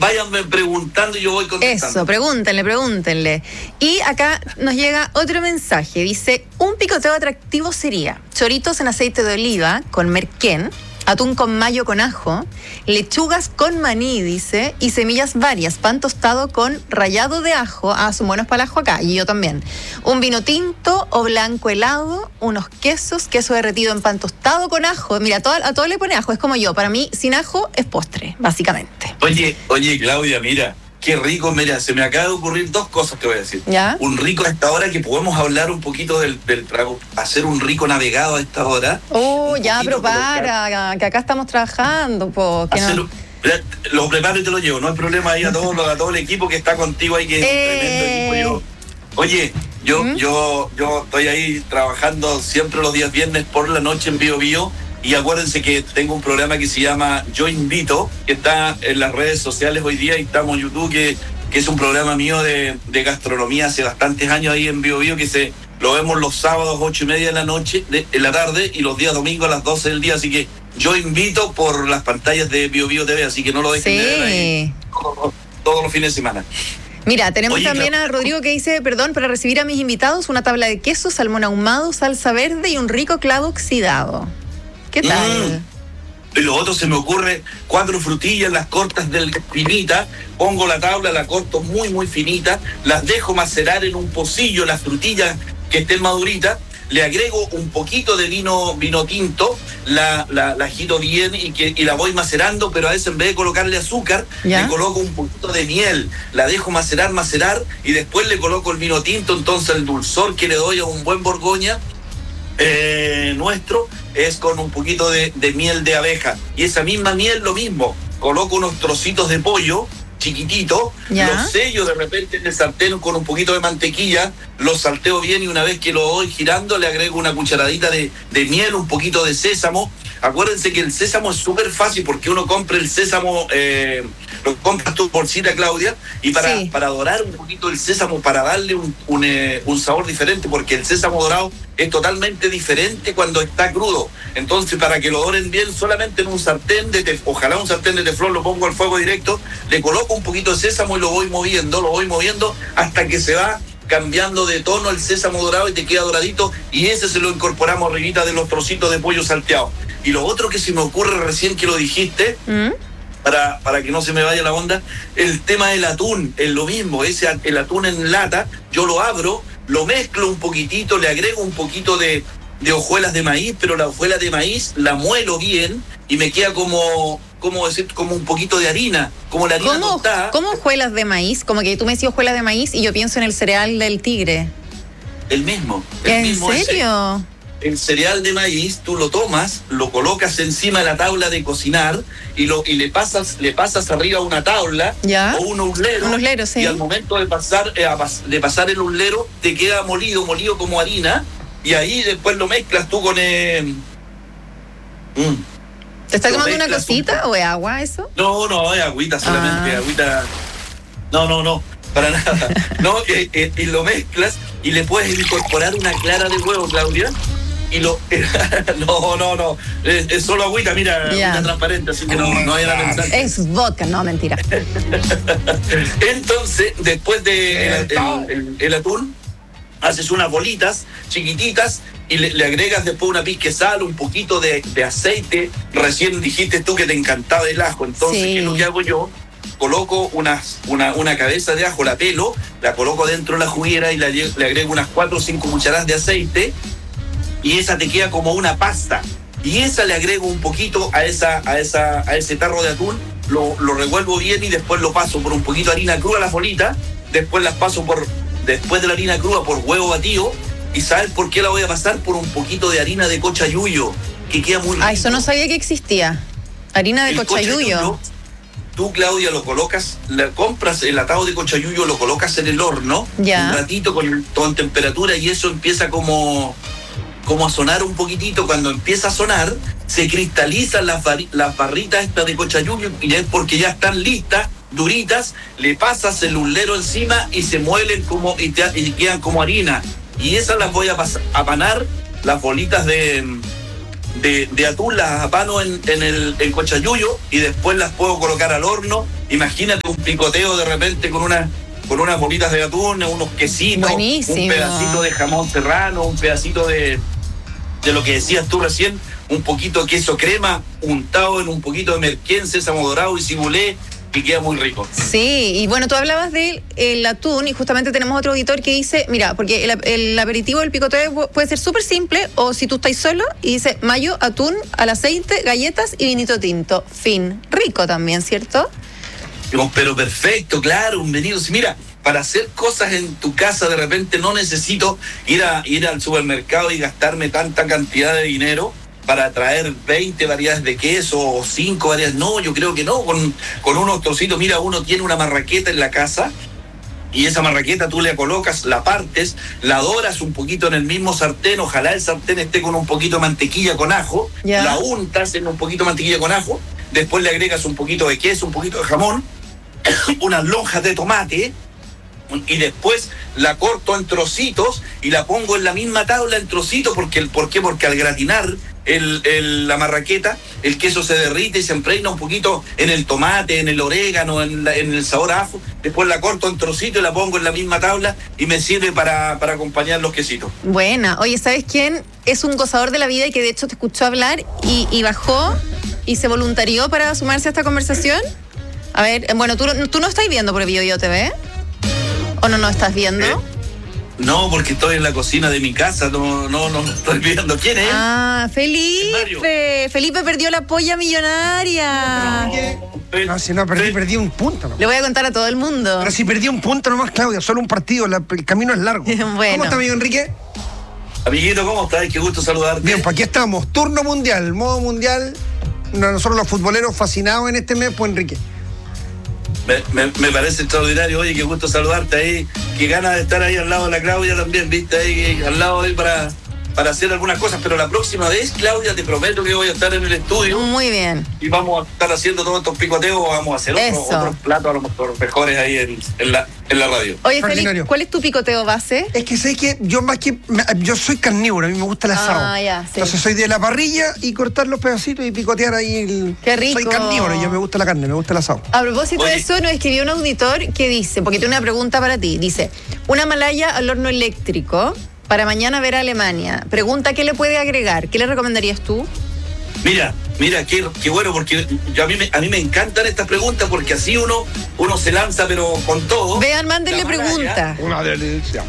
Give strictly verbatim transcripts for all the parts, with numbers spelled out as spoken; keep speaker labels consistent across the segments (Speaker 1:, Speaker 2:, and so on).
Speaker 1: váyanme preguntando y yo voy contestando.
Speaker 2: Eso, pregúntenle, pregúntenle. Y acá nos llega otro mensaje. Dice, un picoteo atractivo sería choritos en aceite de oliva con merquén, atún con mayo con ajo, lechugas con maní, dice, y semillas varias, pan tostado con rallado de ajo. Ah, son buenos para el ajo acá, y yo también. Un vino tinto o blanco helado, unos quesos, queso derretido en pan tostado con ajo. Mira, a todo, a todo le pone ajo, es como yo. Para mí, sin ajo es postre, básicamente.
Speaker 1: Oye, oye, Claudia, mira, qué rico, mira, se me acaba de ocurrir dos cosas que voy a decir.
Speaker 2: ¿Ya?
Speaker 1: Un rico a esta hora, que podemos hablar un poquito del, del trago, hacer un rico navegado a esta hora.
Speaker 2: Oh, ya, pero
Speaker 1: colocar,
Speaker 2: para, que acá estamos trabajando, po, que
Speaker 1: hacer,
Speaker 2: no...
Speaker 1: Lo preparo y te lo llevo, no hay problema ahí a todo, a todo el equipo que está contigo ahí, que es
Speaker 2: eh...
Speaker 1: un tremendo equipo. Yo, oye, yo, ¿Mm? yo, yo estoy ahí trabajando siempre los días viernes por la noche en Bio Bio. Y acuérdense que tengo un programa que se llama Yo Invito, que está en las redes sociales hoy día, y estamos en YouTube, que, que es un programa mío de, de gastronomía hace bastantes años ahí en Bio Bio, que se lo vemos los sábados ocho y media de la noche, de, de la tarde, y los días domingos a las doce del día. Así que Yo Invito por las pantallas de Bio Bio T V, así que no lo dejen
Speaker 2: sí.
Speaker 1: de ver ahí todos, todos los fines de semana.
Speaker 2: Mira, tenemos
Speaker 1: Oye,
Speaker 2: también
Speaker 1: claro.
Speaker 2: a Rodrigo que dice, perdón, para recibir a mis invitados, una tabla de queso, salmón ahumado, salsa verde y un rico clavo oxidado. ¿Qué tal?
Speaker 1: Mm. Y lo otro se me ocurre, cuatro frutillas, las cortas del finita, pongo la tabla, la corto muy, muy finita, las dejo macerar en un pocillo, las frutillas que estén maduritas, le agrego un poquito de vino vino tinto, la, la, la agito bien y, que, y la voy macerando, pero a veces en vez de colocarle azúcar,
Speaker 2: ¿Ya?
Speaker 1: le coloco un poquito de miel, la dejo macerar, macerar, y después le coloco el vino tinto. Entonces el dulzor que le doy a un buen Borgoña eh, nuestro es con un poquito de, de miel de abeja, y esa misma miel lo mismo, coloco unos trocitos de pollo chiquitito,
Speaker 2: ¿Ya?
Speaker 1: los sello de repente en el sartén con un poquito de mantequilla, los salteo bien, y una vez que lo voy girando le agrego una cucharadita de, de miel, un poquito de sésamo. Acuérdense que el sésamo es súper fácil, porque uno compra el sésamo, eh, lo compras tu bolsita, Claudia, y para,
Speaker 2: Sí.
Speaker 1: para dorar un poquito el sésamo, para darle un, un, eh, un sabor diferente, porque el sésamo dorado es totalmente diferente cuando está crudo. Entonces, para que lo doren bien, solamente en un sartén de tef- ojalá un sartén de teflón, lo pongo al fuego directo, le coloco un poquito de sésamo y lo voy moviendo, lo voy moviendo hasta que se va cambiando de tono el sésamo dorado y te queda doradito, y ese se lo incorporamos arribita de los trocitos de pollo salteado. Y lo otro que se me ocurre recién que lo dijiste,
Speaker 2: ¿Mm?
Speaker 1: para, para que no se me vaya la onda, el tema del atún, es lo mismo, ese, el atún en lata, yo lo abro, lo mezclo un poquitito, le agrego un poquito de, de hojuelas de maíz, pero la hojuela de maíz la muelo bien y me queda como, como decir, como un poquito de harina, como la harina
Speaker 2: ¿Cómo,
Speaker 1: tostada.
Speaker 2: ¿Cómo hojuelas de maíz? Como que tú me decís hojuelas de maíz y yo pienso en el cereal del tigre.
Speaker 1: El mismo. El
Speaker 2: ¿En
Speaker 1: mismo
Speaker 2: serio?
Speaker 1: Ese. El cereal de maíz, tú lo tomas, lo colocas encima de la tabla de cocinar y lo y le pasas le pasas arriba una tabla,
Speaker 2: ¿Ya?
Speaker 1: o un uslero,
Speaker 2: Un uslero, sí.
Speaker 1: y al momento de pasar eh, de pasar el uslero te queda molido, molido como harina, y ahí después lo mezclas tú con... Eh, mm,
Speaker 2: ¿Te estás
Speaker 1: lo
Speaker 2: tomando una
Speaker 1: mezclas
Speaker 2: cosita
Speaker 1: un-
Speaker 2: o es agua eso?
Speaker 1: No, no, es agüita solamente,
Speaker 2: Ah.
Speaker 1: agüita... No, no, no, para nada. No, eh, eh, y lo mezclas y le puedes incorporar una clara de huevo, Claudia. Y lo... no, no, no. Es, es solo agüita, mira,
Speaker 2: Ya.
Speaker 1: agüita transparente, así que no, no vayan a pensar.
Speaker 2: Es vodka, no, mentira.
Speaker 1: Entonces, después de el, el- el- el atún, haces unas bolitas chiquititas y le, le agregas después una pizca de sal, un poquito de, de aceite. Recién dijiste tú que te encantaba el ajo, entonces,
Speaker 2: Sí.
Speaker 1: ¿qué es lo que hago yo? Coloco unas, una, una cabeza de ajo, la pelo, la coloco dentro de la juguera y la, lle- le agrego unas cuatro o cinco cucharadas de aceite, y esa te queda como una pasta. Y esa le agrego un poquito a esa a esa a ese tarro de atún, lo, lo revuelvo bien y después lo paso por un poquito de harina cruda las bolitas, después las paso por después de la harina cruda por huevo batido. ¿Y sabes por qué la voy a pasar? Por un poquito de harina de cochayuyo, que queda muy rico.
Speaker 2: Ah, eso no sabía que existía. Harina de
Speaker 1: El
Speaker 2: cochayuyo.
Speaker 1: Tú, Claudia, lo colocas, le compras el atado de cochayuyo, lo colocas en el horno,
Speaker 2: Ya.
Speaker 1: un ratito con, con temperatura, y eso empieza como, como a sonar un poquitito. Cuando empieza a sonar, se cristalizan las, bar- las barritas estas de cochayuyo, y ya es porque ya están listas, duritas, le pasas el uslero encima y se muelen como, y, te, y quedan como harina. Y esas las voy a, pas- a panar, las bolitas de... de, de atún, las apano en, en el en cochayuyo y después las puedo colocar al horno. Imagínate un picoteo de repente con una con unas bolitas de atún, unos quesitos,
Speaker 2: Buenísimo.
Speaker 1: un pedacito de jamón serrano, un pedacito de, de lo que decías tú recién, un poquito de queso crema untado en un poquito de merquén, sésamo dorado y cibulé, y queda muy rico.
Speaker 2: Sí, y bueno, tú hablabas del el atún y justamente tenemos otro auditor que dice, mira, porque el, el aperitivo del picoteo puede ser súper simple, o si tú estás solo, y dice mayo, atún, al aceite, galletas y vinito tinto. Fin. Rico también, ¿cierto?
Speaker 1: Pero perfecto, claro, un venido. Si mira, para hacer cosas en tu casa de repente no necesito ir a ir al supermercado y gastarme tanta cantidad de dinero para traer veinte variedades de queso o cinco variedades. No, yo creo que no, con, con unos trocitos. Mira, uno tiene una marraqueta en la casa y esa marraqueta tú le colocas, la partes, la doras un poquito en el mismo sartén, ojalá el sartén esté con un poquito de mantequilla con ajo,
Speaker 2: ya.
Speaker 1: La untas en un poquito de mantequilla con ajo, después le agregas un poquito de queso, un poquito de jamón, unas lonjas de tomate, y después la corto en trocitos y la pongo en la misma tabla en trocitos. Porque, ¿Por qué? Porque al gratinar el, el, la marraqueta, el queso se derrite y se impregna un poquito en el tomate, en el orégano, en, la, en el sabor a ajo. Después la corto en trocitos y la pongo en la misma tabla y me sirve para, para acompañar los quesitos.
Speaker 2: Buena. Oye, ¿sabes quién es un gozador de la vida y que de hecho te escuchó hablar y, y bajó y se voluntarió para sumarse a esta conversación? A ver, bueno, tú, tú no estás viendo por Bio Bio T V, ¿o no no estás viendo?
Speaker 1: ¿Eh? No, porque estoy en la cocina de mi casa, no, no, no estoy viendo. ¿Quién es?
Speaker 2: Ah, Felipe. Felipe perdió la polla millonaria.
Speaker 3: No, no si no perdí, perdí un punto nomás.
Speaker 2: Le voy a contar a todo el mundo.
Speaker 3: Pero si perdí un punto nomás, Claudia, solo un partido, la, el camino es largo.
Speaker 2: Bueno.
Speaker 3: ¿Cómo está, amigo Enrique?
Speaker 1: Amiguito, ¿cómo estás? Qué gusto saludarte.
Speaker 3: Bien, pues aquí estamos, turno mundial, modo mundial. Nosotros los futboleros fascinados en este mes, pues Enrique.
Speaker 1: Me, me, me parece extraordinario, oye, qué gusto saludarte ahí, qué ganas de estar ahí al lado de la Claudia también, viste, ahí al lado ahí para, para hacer algunas cosas, pero la próxima vez, Claudia, te prometo que voy a estar en el estudio.
Speaker 2: Muy bien.
Speaker 1: Y vamos a estar haciendo todos estos picoteos, vamos a hacer otros, otros platos a lo mejor mejores ahí en, en, la, en la radio.
Speaker 2: Oye, Felipe, ¿cuál es tu picoteo base?
Speaker 3: Es que sé que yo más que, yo soy carnívoro, a mí me gusta el asado.
Speaker 2: Ah, ya, sí.
Speaker 3: Entonces soy de la parrilla y cortar los pedacitos y picotear ahí el...
Speaker 2: Qué rico.
Speaker 3: Soy carnívoro y yo me gusta la carne, me gusta el asado.
Speaker 2: A propósito
Speaker 1: Oye.
Speaker 2: de eso, nos escribió un auditor que dice, porque tiene una pregunta para ti, dice, una malaya al horno eléctrico para mañana ver a Alemania. Pregunta, ¿qué le puede agregar? ¿Qué le recomendarías tú?
Speaker 1: Mira, mira, qué, qué bueno, porque yo a mí, me, a mí me encantan estas preguntas porque así uno, uno se lanza, pero con todo.
Speaker 2: Vean, mándenle pregunta.
Speaker 3: Una delicia.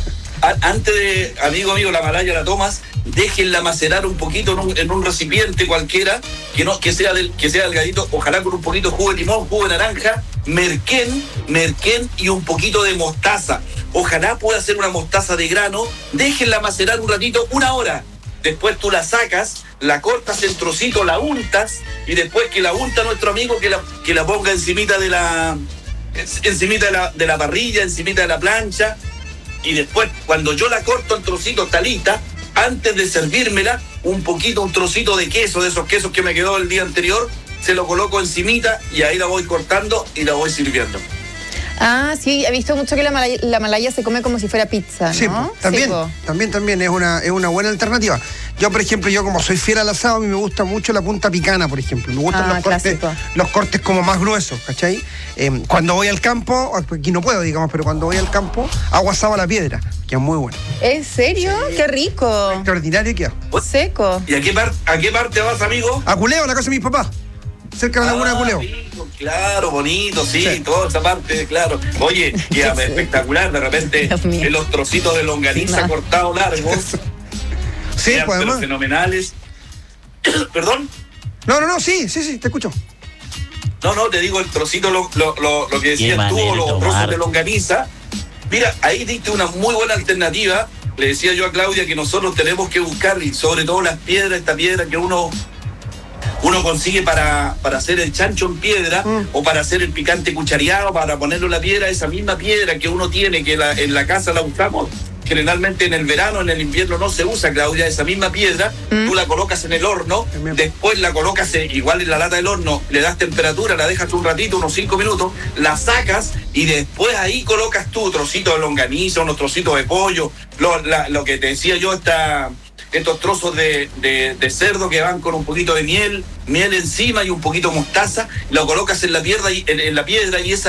Speaker 1: Antes de, amigo, amigo, la malaya la tomas, déjenla macerar un poquito en un, en un recipiente cualquiera, que no que sea del, que sea delgadito, ojalá con un poquito de jugo de limón, jugo de naranja, merquén, merquén y un poquito de mostaza. Ojalá pueda ser una mostaza de grano, déjenla macerar un ratito, una hora. Después tú la sacas, la cortas en trocitos, la untas, y después que la unta nuestro amigo, que la, que la ponga encimita de la, encimita de la, de la parrilla, encimita de la plancha. Y después, cuando yo la corto en trocitos talita, antes de servírmela, un poquito, un trocito de queso, de esos quesos que me quedó el día anterior, se lo coloco encimita y ahí la voy cortando y la voy sirviendo.
Speaker 2: Ah, sí, he visto mucho que la malaya, la malaya se come como si fuera pizza, ¿no?
Speaker 3: Sí, po, también,
Speaker 2: Sí, po.
Speaker 3: también, también es una, es una buena alternativa. Yo, por ejemplo, yo como soy fiel al asado, a mí me gusta mucho la punta picana, por ejemplo. Me gustan
Speaker 2: Ah,
Speaker 3: los cortes,
Speaker 2: clásico.
Speaker 3: los cortes como más gruesos, ¿cachai? Eh, cuando voy al campo, aquí no puedo, digamos, pero cuando voy al campo, hago asado a la piedra, que es muy bueno.
Speaker 2: ¿En serio?
Speaker 3: Sí.
Speaker 2: Qué rico.
Speaker 3: Extraordinario queda.
Speaker 2: Seco.
Speaker 1: ¿Y a qué, par- a qué parte vas, amigo?
Speaker 3: A Culeo, la casa de mis papás. Cerca de la laguna de Culeo.
Speaker 1: Rico, claro, bonito, sí,
Speaker 3: Sí.
Speaker 1: toda esa parte, claro. Oye, queda espectacular, de repente,
Speaker 2: Dios mío.
Speaker 1: en los trocitos de longaniza
Speaker 2: No.
Speaker 1: cortados largos,
Speaker 3: Sí,
Speaker 1: quedan,
Speaker 3: pues
Speaker 1: pero
Speaker 3: además.
Speaker 1: fenomenales. ¿Perdón?
Speaker 3: No, no, no, sí, sí, sí, te escucho.
Speaker 1: No, no, te digo el trocito, lo, lo, lo, lo que decías tú,
Speaker 4: manera de
Speaker 1: los
Speaker 4: tomar.
Speaker 1: trozos de longaniza. Mira, ahí diste una muy buena alternativa. Le decía yo a Claudia que nosotros tenemos que buscar, y sobre todo las piedras, esta piedra que uno uno consigue para, para hacer el chancho en piedra,
Speaker 3: Mm.
Speaker 1: o para hacer el picante cuchareado, para ponerlo en la piedra, esa misma piedra que uno tiene, que la, en la casa la usamos. Generalmente en el verano, en el invierno no se usa, Claudia, esa misma piedra,
Speaker 2: Mm.
Speaker 1: tú la colocas en el horno,
Speaker 3: También.
Speaker 1: después la colocas eh, igual en la lata del horno, le das temperatura, la dejas un ratito, unos cinco minutos, la sacas y después ahí colocas tú trocitos de longaniza, unos trocitos de pollo, lo, la- lo que te decía yo, esta, estos trozos de, de, de cerdo que van con un poquito de miel, miel encima y un poquito de mostaza, lo colocas en la piedra y en, en la piedra y esa